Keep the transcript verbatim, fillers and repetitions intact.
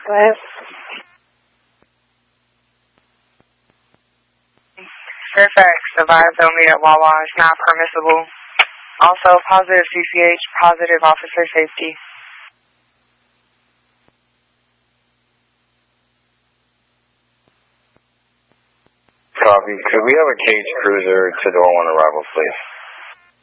Go ahead. Fairfax advised only at Wawa is not permissible. Also, positive C C H, positive officer safety. Copy. Could we have a cage cruiser to door one arrivals, please?